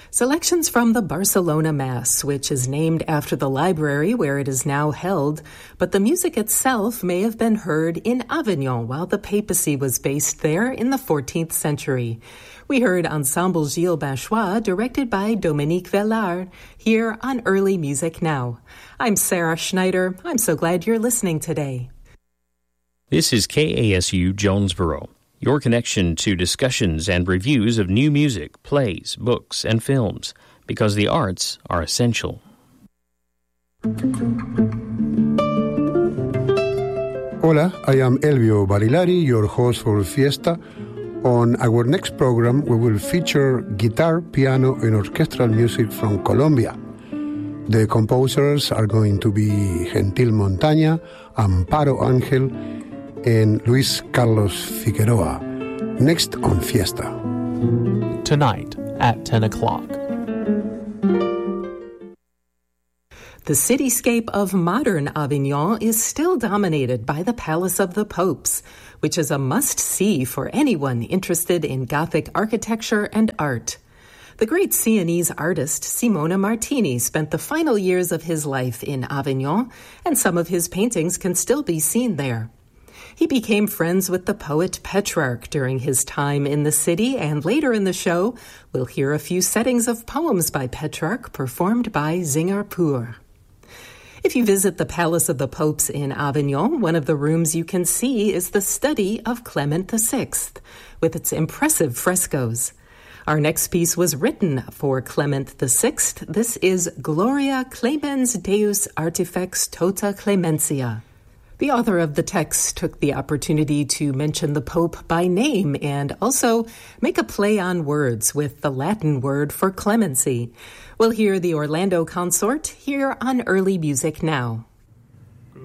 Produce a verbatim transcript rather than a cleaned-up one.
Selections from the Barcelona Mass, which is named after the library where it is now held, but the music itself may have been heard in Avignon while the papacy was based there in the fourteenth century. We heard Ensemble Gilles Bachois, directed by Dominique Vellard, here on Early Music Now. I'm Sarah Schneider. I'm so glad you're listening today. This is K A S U Jonesboro, your connection to discussions and reviews of new music, plays, books, and films, because the arts are essential. Hola, I am Elvio Barilari, your host for Fiesta. On our next program, we will feature guitar, piano, and orchestral music from Colombia. The composers are going to be Gentil Montaña, Amparo Ángel, and Luis Carlos Figueroa. Next on Fiesta. Tonight at ten o'clock. The cityscape of modern Avignon is still dominated by the Palace of the Popes, which is a must-see for anyone interested in Gothic architecture and art. The great Sienese artist Simone Martini spent the final years of his life in Avignon, and some of his paintings can still be seen there. He became friends with the poet Petrarch during his time in the city, and later in the show, we'll hear a few settings of poems by Petrarch performed by Singer Pur. If you visit the Palace of the Popes in Avignon, one of the rooms you can see is the study of Clement the Sixth, with its impressive frescoes. Our next piece was written for Clement the Sixth. This is Gloria Clemens Deus Artifex Tota Clementia. The author of the text took the opportunity to mention the Pope by name and also make a play on words with the Latin word for clemency. We'll hear the Orlando Consort here on Early Music Now.